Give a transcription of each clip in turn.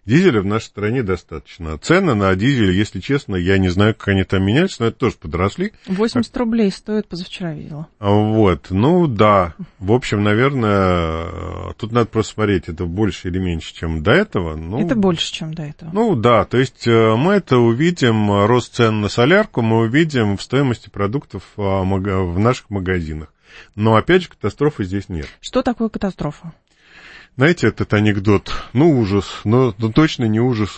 Дизеля в нашей стране достаточно. Цены на дизель, если честно, я не знаю, как они там менялись, но это тоже подросли. 80 рублей стоит, позавчера видела. Вот, ну да. В общем, наверное, тут надо просто смотреть, это больше или меньше, чем до этого. Ну, это больше, чем до этого. Ну да, то есть мы это увидим, рост цен на солярку мы увидим в стоимости продуктов в наших магазинах. Но опять же, катастрофы здесь нет. Что такое катастрофа? Знаете, этот анекдот, ужас, но точно не ужас.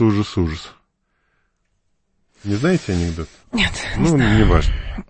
Не знаете анекдот? Нет. Не важно.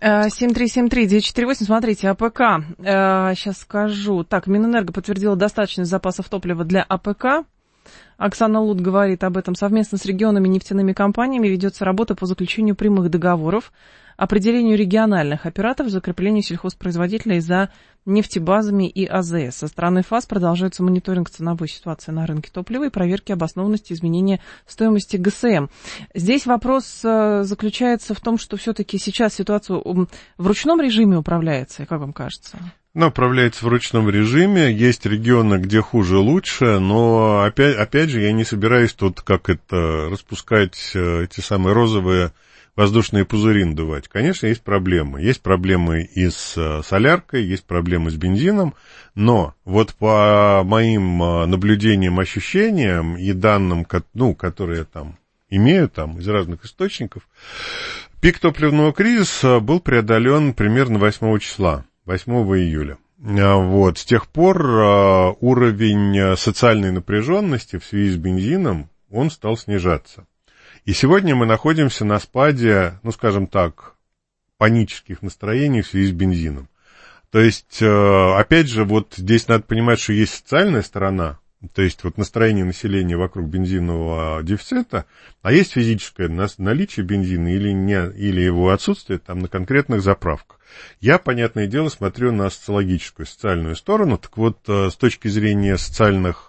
7373948, смотрите, АПК, сейчас скажу. Так, Минэнерго подтвердила достаточность запасов топлива для АПК. Оксана Лут говорит об этом. Совместно с регионами и нефтяными компаниями ведется работа по заключению прямых договоров, определению региональных операторов, закреплению сельхозпроизводителей за нефтебазами и АЗС. Со стороны ФАС продолжается мониторинг ценовой ситуации на рынке топлива и проверки обоснованности изменения стоимости ГСМ. Здесь вопрос заключается в том, что все-таки сейчас ситуация в ручном режиме управляется, как вам кажется? Управляется в ручном режиме, есть регионы, где хуже, лучше, но опять же я не собираюсь тут распускать эти самые розовые воздушные пузыри надувать. Конечно, есть проблемы. Есть проблемы и с соляркой, есть проблемы с бензином, но вот по моим наблюдениям, ощущениям и данным, которые я там имею из разных источников, пик топливного кризиса был преодолен примерно 8 числа, 8 июля. Вот. С тех пор уровень социальной напряженности в связи с бензином, он стал снижаться. И сегодня мы находимся на спаде, скажем так, панических настроений в связи с бензином. То есть, опять же, вот здесь надо понимать, что есть социальная сторона, то есть вот настроение населения вокруг бензинового дефицита, а есть физическое наличие бензина или его отсутствие на конкретных заправках. Я, понятное дело, смотрю на социологическую, социальную сторону. Так вот, с точки зрения социальных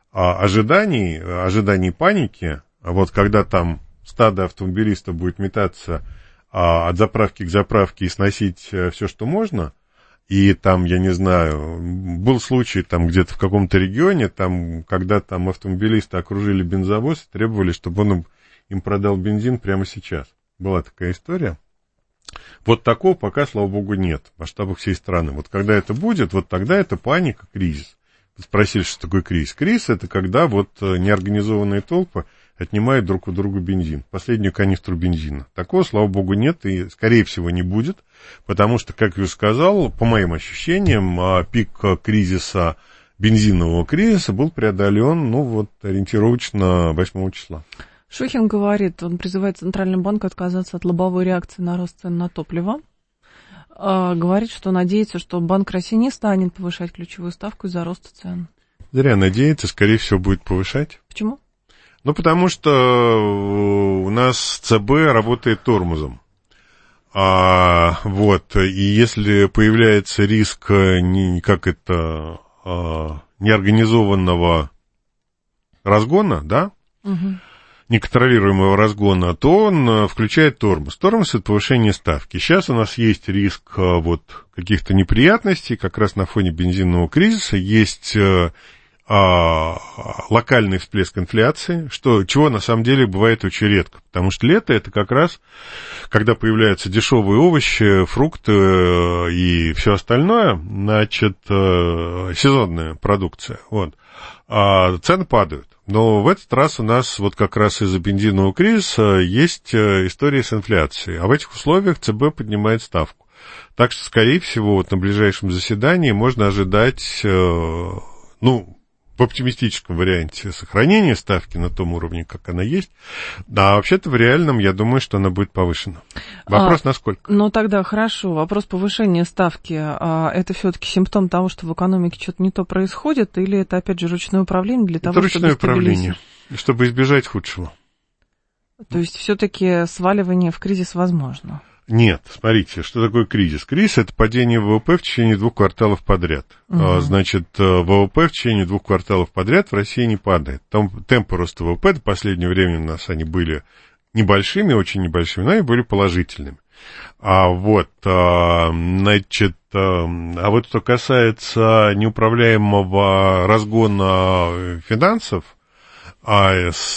ожиданий паники, вот когда там стадо автомобилистов будет метаться от заправки к заправке и сносить все, что можно, и там, я не знаю, был случай где-то в каком-то регионе, когда автомобилисты окружили бензовоз и требовали, чтобы он им продал бензин прямо сейчас. Была такая история. Вот такого пока, слава богу, нет в масштабах всей страны. Вот когда это будет, вот тогда это паника, кризис. Вы спросили, что такое кризис? Кризис — это когда неорганизованные толпы отнимают друг у друга бензин, последнюю канистру бензина. Такого, слава богу, нет и, скорее всего, не будет, потому что, как я уже сказал, по моим ощущениям, пик кризиса, бензинового кризиса был преодолен, ориентировочно 8 числа. Шухин говорит, он призывает Центральный банк отказаться от лобовой реакции на рост цен на топливо. Говорит, что надеется, что Банк России не станет повышать ключевую ставку из-за роста цен. Зря надеется, скорее всего, будет повышать. Почему? Потому что у нас ЦБ работает тормозом. И если появляется риск неорганизованного разгона, да, неконтролируемого разгона, то он включает тормоз. Тормоз — это повышение ставки. Сейчас у нас есть риск каких-то неприятностей, как раз на фоне бензинового кризиса, есть локальный всплеск инфляции, чего на самом деле бывает очень редко, потому что лето — это как раз, когда появляются дешевые овощи, фрукты и все остальное, сезонная продукция, цены падают. Но в этот раз у нас как раз из-за бензинового кризиса есть история с инфляцией, а в этих условиях ЦБ поднимает ставку. Так что, скорее всего, на ближайшем заседании можно ожидать, в оптимистическом варианте сохранения ставки на том уровне, как она есть, а вообще-то в реальном, я думаю, что она будет повышена. Вопрос насколько? Тогда хорошо. Вопрос повышения ставки, это все-таки симптом того, что в экономике что-то не то происходит, или это, опять же, ручное управление для того, чтобы ручное управление, чтобы избежать худшего. То есть все-таки сваливание в кризис возможно? Нет, смотрите, что такое кризис? Кризис — это падение ВВП в течение 2 кварталов подряд. Значит, ВВП в течение 2 кварталов подряд в России не падает. Темпы роста ВВП до последнего времени у нас они были небольшими, очень небольшими, но они были положительными. Что касается неуправляемого разгона финансов,